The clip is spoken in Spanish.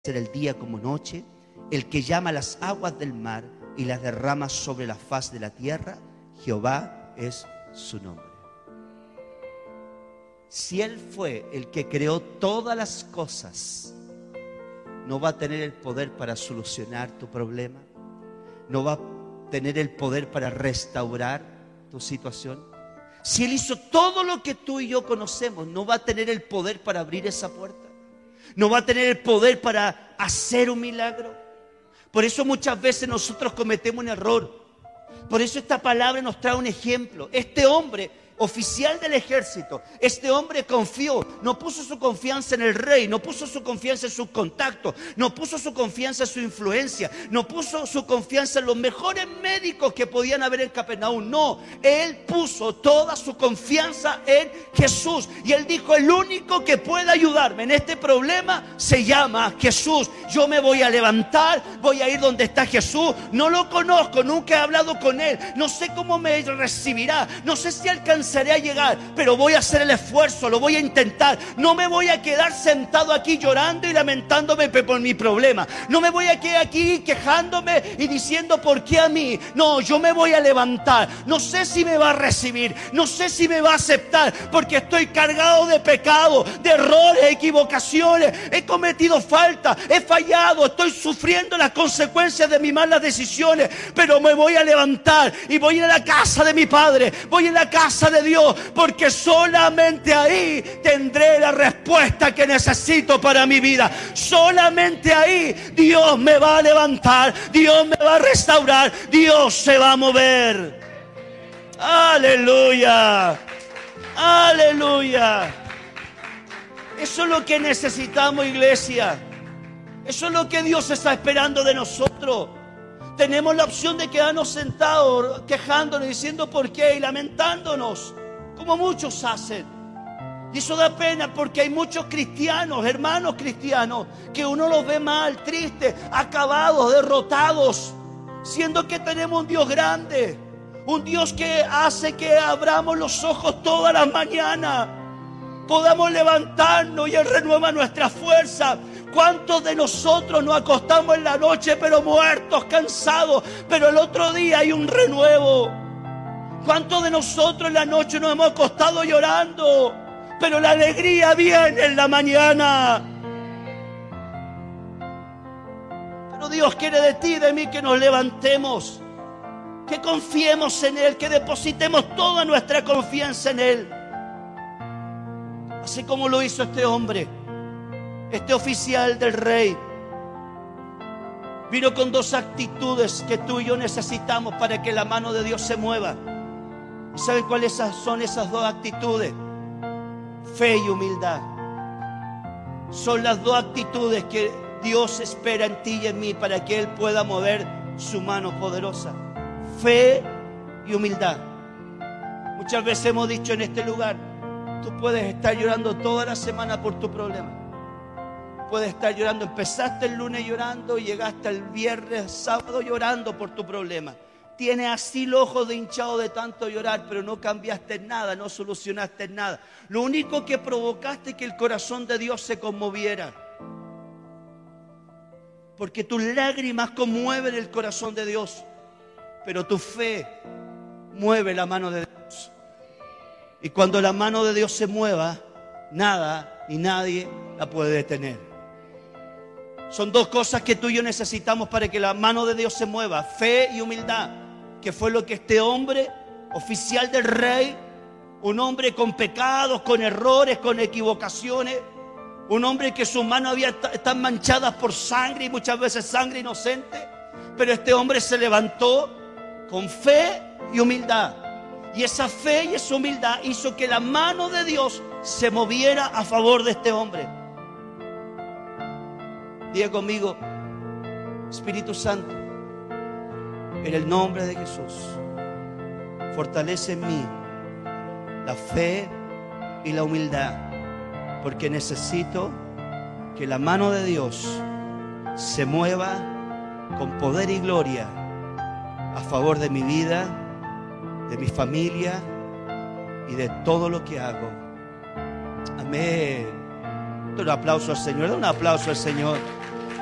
ser el día como noche, el que llama las aguas del mar y las derrama sobre la faz de la tierra, Jehová es su nombre. Si Él fue el que creó todas las cosas, ¿no va a tener el poder para solucionar tu problema? ¿No va a tener el poder para restaurar tu situación? Si Él hizo todo lo que tú y yo conocemos, ¿no va a tener el poder para abrir esa puerta? ¿No va a tener el poder para hacer un milagro? Por eso muchas veces nosotros cometemos un error. Por eso esta palabra nos trae un ejemplo. Este hombre, oficial del ejército, este hombre confió, no puso su confianza en el rey, no puso su confianza en sus contactos, no puso su confianza en su influencia, no puso su confianza en los mejores médicos que podían haber en Capernaum. No, él puso toda su confianza en Jesús. Y él dijo: el único que puede ayudarme en este problema se llama Jesús. Yo me voy a levantar, voy a ir donde está Jesús. No lo conozco, nunca he hablado con él, no sé cómo me recibirá, no sé si alcanzaré a llegar, pero voy a hacer el esfuerzo, lo voy a intentar. No me voy a quedar sentado aquí llorando y lamentándome por mi problema. No me voy a quedar aquí quejándome y diciendo ¿por qué a mí? No, yo me voy a levantar. No sé si me va a recibir, no sé si me va a aceptar, porque estoy cargado de pecado, de errores, equivocaciones. He cometido falta, he fallado, estoy sufriendo las consecuencias de mis malas decisiones, pero me voy a levantar y voy a ir a la casa de mi Padre, voy a la casa de Dios, porque solamente ahí tendré la respuesta que necesito para mi vida. Solamente ahí Dios me va a levantar, Dios me va a restaurar, Dios se va a mover. Aleluya, aleluya. Eso es lo que necesitamos, iglesia. Eso es lo que Dios está esperando de nosotros. Tenemos la opción de quedarnos sentados quejándonos, diciendo por qué y lamentándonos, como muchos hacen. Y eso da pena, porque hay muchos cristianos, hermanos cristianos, que uno los ve mal, tristes, acabados, derrotados, siendo que tenemos un Dios grande, un Dios que hace que abramos los ojos todas las mañanas, podamos levantarnos y Él renueva nuestra fuerza. ¿Cuántos de nosotros nos acostamos en la noche pero muertos, cansados, pero el otro día hay un renuevo? ¿Cuántos de nosotros en la noche nos hemos acostado llorando, pero la alegría viene en la mañana? Pero Dios quiere de ti y de mí que nos levantemos, que confiemos en Él, que depositemos toda nuestra confianza en Él. Así como lo hizo este hombre. Este oficial del rey vino con dos actitudes que tú y yo necesitamos para que la mano de Dios se mueva. ¿Y saben cuáles son esas dos actitudes? Fe y humildad. Son las dos actitudes que Dios espera en ti y en mí para que Él pueda mover su mano poderosa. Fe y humildad. Muchas veces hemos dicho en este lugar: tú puedes estar llorando toda la semana por tu problema. Puedes estar llorando, empezaste el lunes llorando y llegaste el viernes, sábado llorando por tu problema. Tienes así los ojos de hinchado de tanto llorar, pero no cambiaste nada, no solucionaste nada. Lo único que provocaste es que el corazón de Dios se conmoviera. Porque tus lágrimas conmueven el corazón de Dios, pero tu fe mueve la mano de Dios. Y cuando la mano de Dios se mueva, nada ni nadie la puede detener. Son dos cosas que tú y yo necesitamos para que la mano de Dios se mueva: fe y humildad, que fue lo que este hombre, oficial del rey, un hombre con pecados, con errores, con equivocaciones, un hombre que sus manos están manchadas por sangre y muchas veces sangre inocente, pero este hombre se levantó con fe y humildad. Y esa fe y esa humildad hizo que la mano de Dios se moviera a favor de este hombre. Diga conmigo: Espíritu Santo, en el nombre de Jesús, fortalece en mí la fe y la humildad, porque necesito que la mano de Dios se mueva con poder y gloria a favor de mi vida, de mi familia y de todo lo que hago. Amén. Un aplauso al Señor, da un aplauso al Señor.